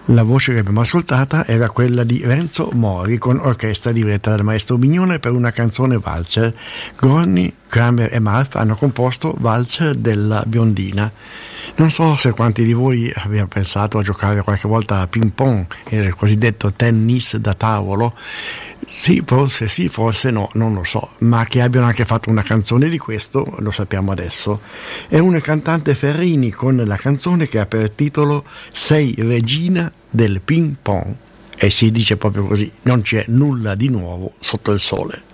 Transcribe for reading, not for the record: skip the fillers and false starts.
La voce che abbiamo ascoltata era quella di Renzo Mori con orchestra diretta dal maestro Bignone per una canzone valzer. Gorny, Kramer e Marf hanno composto Valzer della biondina. Non so se quanti di voi abbiano pensato a giocare qualche volta a ping pong, il cosiddetto tennis da tavolo. Sì, forse no, non lo so, ma che abbiano anche fatto una canzone di questo lo sappiamo adesso. È un cantante Ferrini con la canzone che ha per titolo Sei regina del ping pong, e si dice proprio così, non c'è nulla di nuovo sotto il sole.